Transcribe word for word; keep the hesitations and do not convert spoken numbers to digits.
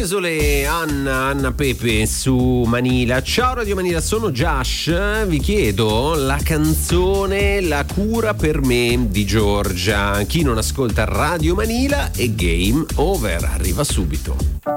Isole, Anna, Anna Pepe su Manila. Ciao Radio Manila, sono Josh. Vi chiedo la canzone La cura per me di Giorgia. Chi non ascolta Radio Manila è game over. Arriva subito.